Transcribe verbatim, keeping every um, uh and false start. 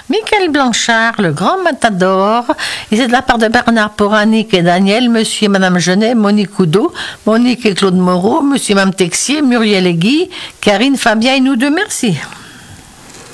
Michael Blanchard, le grand matador. Et c'est de la part de Bernard Poranic et Daniel, monsieur et madame Genet, Monique Oudot, Monique et Claude Moreau, monsieur et madame Texier, Muriel et Guy, Karine, Fabien et nous deux, merci.